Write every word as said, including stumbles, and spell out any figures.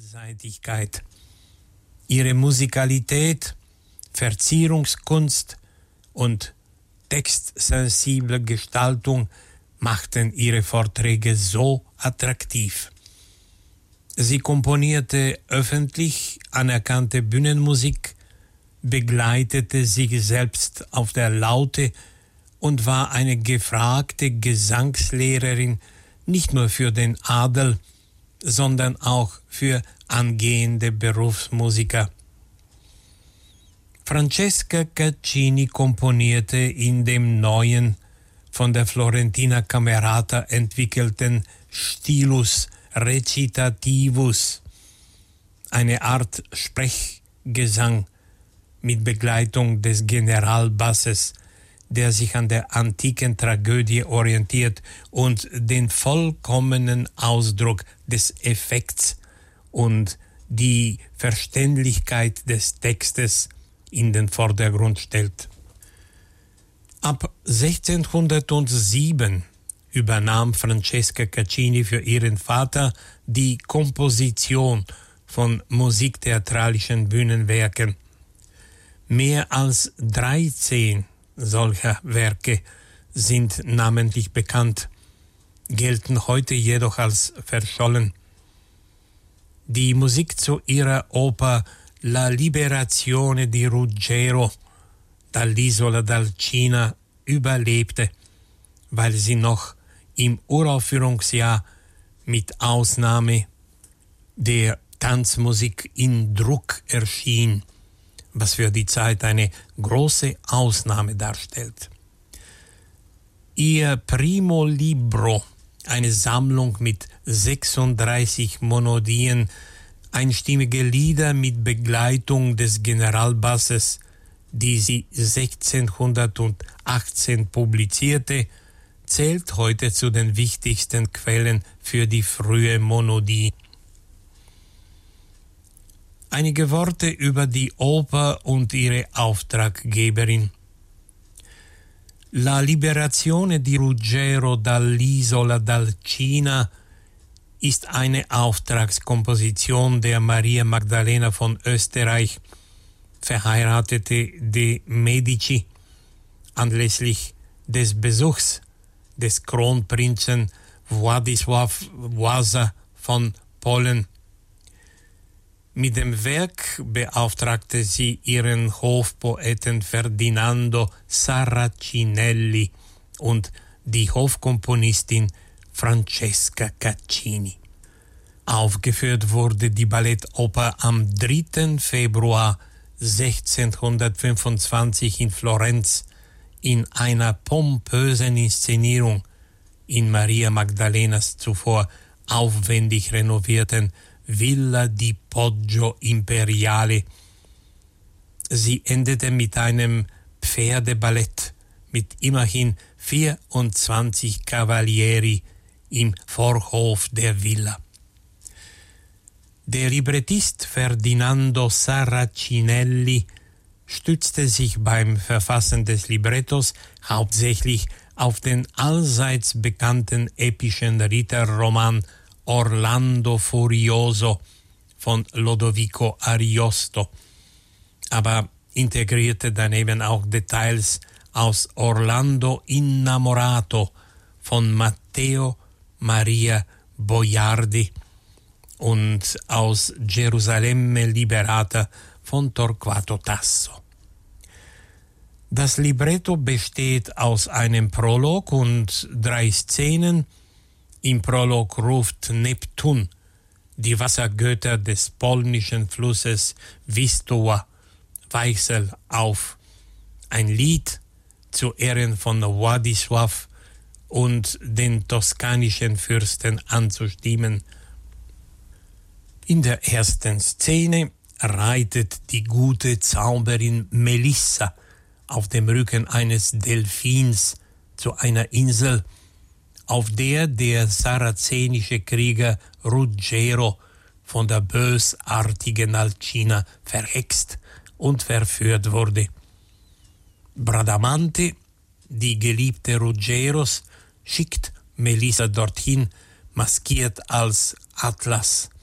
Vielseitigkeit. Ihre Musikalität, Verzierungskunst und textsensible Gestaltung machten ihre Vorträge so attraktiv. Sie komponierte öffentlich anerkannte Bühnenmusik, begleitete sich selbst auf der Laute und war eine gefragte Gesangslehrerin nicht nur für den Adel, sondern auch für angehende Berufsmusiker. Francesca Caccini komponierte in dem neuen, von der Florentina Camerata entwickelten Stilus recitativus, eine Art Sprechgesang mit Begleitung des Generalbasses, der sich an der antiken Tragödie orientiert und den vollkommenen Ausdruck des Effekts und die Verständlichkeit des Textes in den Vordergrund stellt. Ab sechzehnhundertsieben übernahm Francesca Caccini für ihren Vater die Komposition von musiktheatralischen Bühnenwerken. Mehr als dreizehn solcher Werke sind namentlich bekannt, gelten heute jedoch als verschollen. Die Musik zu ihrer Oper La Liberazione di Ruggiero dall'Isola d'Alcina überlebte, weil sie noch im Uraufführungsjahr mit Ausnahme der Tanzmusik in Druck erschien, was für die Zeit eine große Ausnahme darstellt. Ihr Primo Libro, eine Sammlung mit sechsunddreißig Monodien, einstimmige Lieder mit Begleitung des Generalbasses, die sie sechzehnhundertachtzehn publizierte, zählt heute zu den wichtigsten Quellen für die frühe Monodie. Einige Worte über die Oper und ihre Auftraggeberin. La Liberazione di Ruggiero dall'Isola d'Alcina ist eine Auftragskomposition der Maria Magdalena von Österreich, verheiratete de Medici, anlässlich des Besuchs des Kronprinzen Władysław Wasa von Polen. Mit dem Werk beauftragte sie ihren Hofpoeten Ferdinando Sarracinelli und die Hofkomponistin Francesca Caccini. Aufgeführt wurde die Ballettoper am dritten Februar sechzehnhundertfünfundzwanzig in Florenz in einer pompösen Inszenierung in Maria Magdalenas zuvor aufwendig renovierten Villa di Poggio Imperiale. Sie endete mit einem Pferdeballett mit immerhin vierundzwanzig Cavalieri im Vorhof der Villa. Der Librettist Ferdinando Sarracinelli stützte sich beim Verfassen des Librettos hauptsächlich auf den allseits bekannten epischen Ritterroman Orlando Furioso von Lodovico Ariosto, aber integrierte daneben auch Details aus Orlando Innamorato von Matteo Maria Boiardi und aus Gerusalemme Liberata von Torquato Tasso. Das Libretto besteht aus einem Prolog und drei Szenen. Im Prolog ruft Neptun die Wassergötter des polnischen Flusses Wistowa, Weichsel, auf, ein Lied zu Ehren von Władysław und den toskanischen Fürsten anzustimmen. In der ersten Szene reitet die gute Zauberin Melissa auf dem Rücken eines Delfins zu einer Insel, auf der der sarazenische Krieger Ruggiero von der bösartigen Alcina verhext und verführt wurde. Bradamante, die Geliebte Ruggieros, schickt Melissa dorthin, maskiert als Atlas.